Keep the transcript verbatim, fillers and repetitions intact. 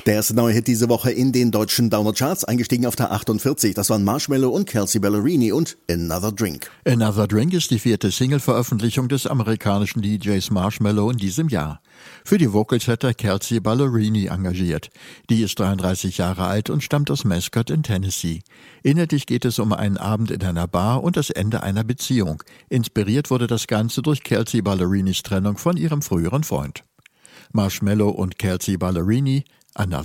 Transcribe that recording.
Der erste neue Hit diese Woche in den deutschen Download-Charts, eingestiegen auf der achtundvierzig. Das waren Marshmello und Kelsea Ballerini und Another Drink. Another Drink ist die vierte Single-Veröffentlichung des amerikanischen D Js Marshmello in diesem Jahr. Für die Vocals hat er Kelsea Ballerini engagiert. Die ist dreiunddreißig Jahre alt und stammt aus Mascot in Tennessee. Inhaltlich geht es um einen Abend in einer Bar und das Ende einer Beziehung. Inspiriert wurde das Ganze durch Kelsea Ballerinis Trennung von ihrem früheren Freund. Marshmello und Kelsea Ballerini, Another